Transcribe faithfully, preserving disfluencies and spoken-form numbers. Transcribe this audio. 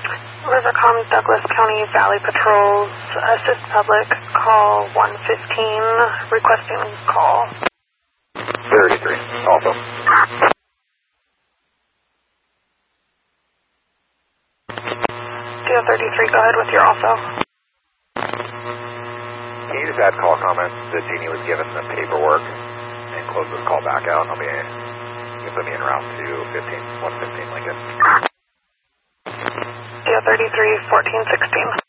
Rivercom, Douglas County Valley Patrols, assist public, call one fifteen, requesting call. thirty-three, also. D O thirty-three, go ahead with your also. Can you just add call comments that Jeannie was given the paperwork and close this call back out? I'll be, you can put me in route to fifteen, one fifteen Lincoln. D O thirty-three, fourteen sixteen.